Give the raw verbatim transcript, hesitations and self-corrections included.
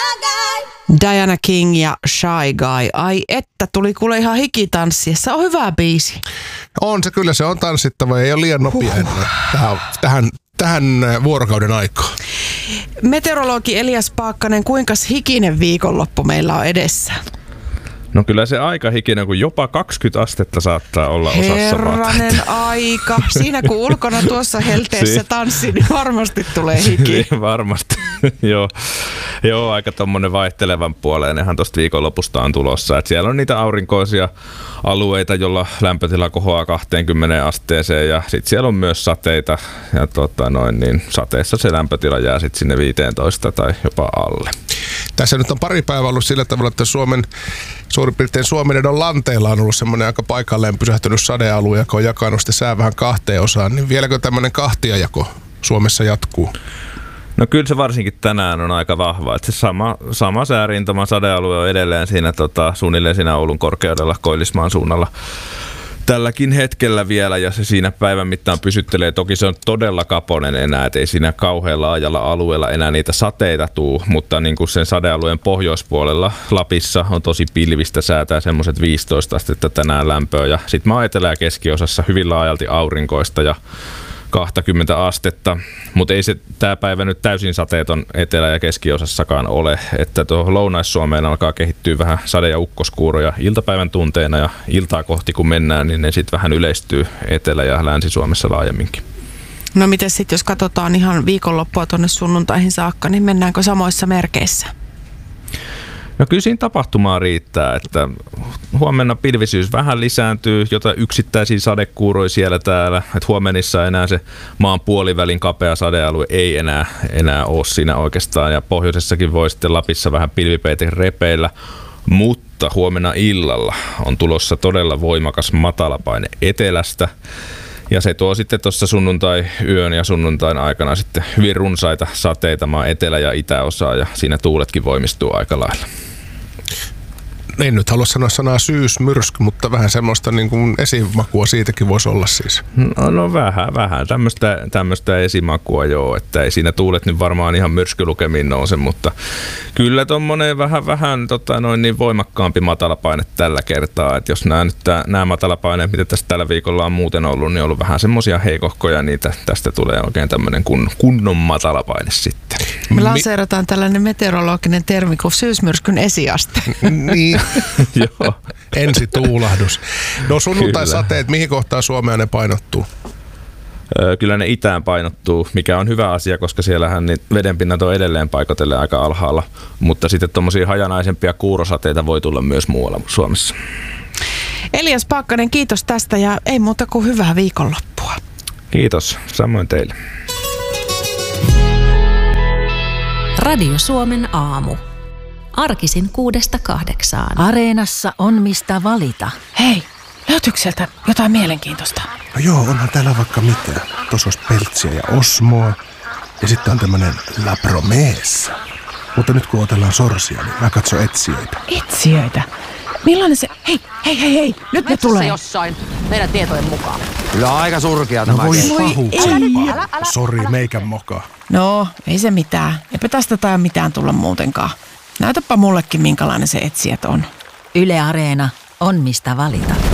Diana King ja Shy Guy. Ai että, tuli kuule ihan hikitanssia. Se on hyvä biisi. On se kyllä, se on tanssittava. Ei ole liian nopea enää tähän, tähän, tähän vuorokauden aikaan. Meteorologi Elias Paakkanen, kuinka hikinen viikonloppu meillä on edessä? No kyllä se aika hikinen, kun jopa kaksikymmentä astetta saattaa olla osassa maata. Herranen aika. Siinä kun ulkona tuossa helteessä tanssi, niin varmasti tulee hiki. Niin, varmasti. Joo. Joo, aika tommonen vaihtelevan puoleen ihan tosta viikonlopusta on tulossa. Et siellä on niitä aurinkoisia alueita, jolla lämpötila kohoaa kaksikymmentä asteeseen ja sit siellä on myös sateita. Ja tota noin, niin sateessa se lämpötila jää sit sinne viisitoista tai jopa alle. Tässä nyt on pari päivää ollut sillä tavalla, että Suomen, suurin piirtein Suomenedon lanteilla on ollut semmoinen aika paikalleen pysähtynyt sadealue, joka on jakanut sitten sää vähän kahteen osaan. Niin vieläkö tämmöinen kahtiajako Suomessa jatkuu? No kyllä se varsinkin tänään on aika vahva. Että se sama, sama säärintama sadealue on edelleen siinä tota, suunnilleen siinä Oulun korkeudella Koillismaan suunnalla. Tälläkin hetkellä vielä ja se siinä päivän mittaan pysyttelee. Toki se on todella kaponen enää, et ei siinä kauhean laajalla alueella enää niitä sateita tuu, mutta niin kuin sen sadealueen pohjoispuolella Lapissa on tosi pilvistä säätää semmoiset viisitoista astetta tänään lämpöä ja sitten mä etelä- ja keskiosassa hyvin laajalti aurinkoista ja kaksikymmentä astetta, mutta ei se tämä päivä nyt täysin sateeton etelä- ja keskiosassakaan ole, että tuohon Lounais-Suomeen alkaa kehittyä vähän sade- ja ukkoskuuroja iltapäivän tunteina ja iltaa kohti kun mennään, niin ne sitten vähän yleistyy Etelä- ja Länsi-Suomessa laajemminkin. No miten sitten, jos katsotaan ihan viikonloppua tuonne sunnuntaihin saakka, niin mennäänkö samoissa merkeissä? No kyllä siinä tapahtumaa riittää, että huomenna pilvisyys vähän lisääntyy, jota yksittäisiä sadekuuroja siellä täällä. Että huomenissa enää se maan puolivälin kapea sadealue ei enää, enää ole siinä oikeastaan. Ja pohjoisessakin voi sitten Lapissa vähän pilvipeite repeillä, mutta huomenna illalla on tulossa todella voimakas matalapaine etelästä. Ja se tuo sitten tuossa sunnuntai-yön ja sunnuntain aikana sitten hyvin runsaita sateita maan etelä- ja itäosaa ja siinä tuuletkin voimistuu aika lailla. En nyt halua sanoa sanaa syysmyrsky, mutta vähän semmoista niin kuin esimakua siitäkin voisi olla siis. No, no vähän, vähän. Tämmöistä, tämmöistä esimakua joo, että ei siinä tuulet nyt varmaan ihan myrskylukemiin nouse, mutta kyllä tommonen vähän, vähän tota, noin niin voimakkaampi matalapaine tällä kertaa. Että jos nämä, nyt, nämä matalapaineet, mitä tässä tällä viikolla on muuten ollut, niin on ollut vähän semmoisia heikohkoja, niin tästä tulee oikein tämmöinen kun, kunnon matalapaine sitten. Me lanseerataan tällainen meteorologinen termi kuin syysmyrskyn esiaste. Niin. Joo. Ensi tuulahdus. No sunnuntai-sateet, mihin kohtaan Suomea ne painottuu? Öö, kyllä ne itään painottuu, mikä on hyvä asia, koska siellähän niin vedenpinnat on edelleen paikotellen aika alhaalla, mutta sitten tuommoisia hajanaisempia kuurosateita voi tulla myös muualla Suomessa. Elias Paakkanen, kiitos tästä ja ei muuta kuin hyvää viikonloppua. Kiitos, samoin teille. Radio Suomen aamu. Arkisin kuudesta kahdeksaan. Areenassa on mistä valita. Hei, löytyykö sieltä jotain mielenkiintoista? No joo, onhan täällä vaikka mitä. Tuossa olisi peltsiä ja osmoa. Ja sitten on tämmönen La Promessa. Mutta nyt kun otellaan sorsia, niin mä katson etsijöitä. Etsijöitä? Millainen se... Hei, hei, hei, hei, nyt ne tulee. Jossain, meidän tietojen mukaan. Kyllä aika surkea tämä. No voi kenttä. pahuksempaa. Sori, meikän moka. No, ei se mitään. Eipä tästä tai mitään tulla muutenkaan. Näytäpä mullekin, minkälainen se etsijät on. Yle Areena on mistä valita.